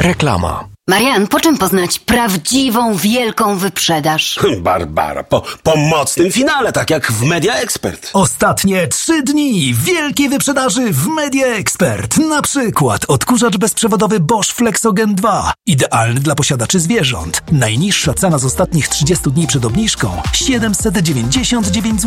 Reklama. Marian, po czym poznać prawdziwą, wielką wyprzedaż? Barbara, po mocnym finale, tak jak w Media Expert. Ostatnie 3 dni wielkiej wyprzedaży w Media Expert. Na przykład odkurzacz bezprzewodowy Bosch Flexogen 2. Idealny dla posiadaczy zwierząt. Najniższa cena z ostatnich 30 dni przed obniżką 799 zł.